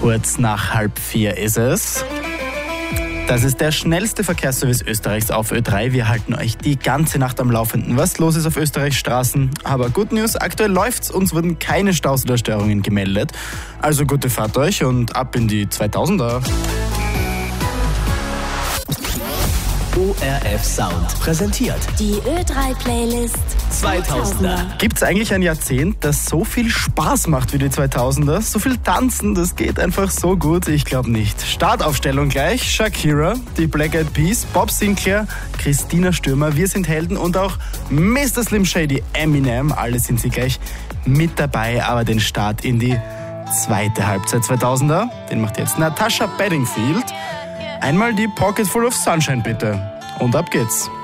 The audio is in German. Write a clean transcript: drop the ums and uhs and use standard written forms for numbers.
Kurz nach 3:30 ist es. Das ist der schnellste Verkehrsservice Österreichs auf Ö3. Wir halten euch die ganze Nacht am Laufenden, was los ist auf Österreichs Straßen. Aber Good News, aktuell läuft's, uns wurden keine Staus oder Störungen gemeldet. Also gute Fahrt euch und ab in die 2000er. ORF Sound präsentiert Die Ö3-Playlist 2000er. Gibt's eigentlich ein Jahrzehnt, das so viel Spaß macht wie die 2000er? So viel Tanzen, das geht einfach so gut? Ich glaube nicht. Startaufstellung gleich. Shakira, die Black Eyed Peas, Bob Sinclair, Christina Stürmer, Wir sind Helden und auch Mr. Slim Shady, Eminem. Alle sind sie gleich mit dabei, aber den Start in die zweite Halbzeit 2000er, den macht jetzt Natasha Bedingfield. Einmal die Pocket Full of Sunshine bitte. Und ab geht's.